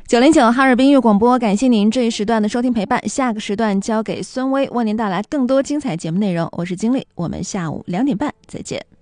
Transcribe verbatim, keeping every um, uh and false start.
九零九哈尔滨音乐广播，感谢您这一时段的收听陪伴。下个时段交给孙威，为您带来更多精彩节目内容。我是金丽，我们下午两点半再见。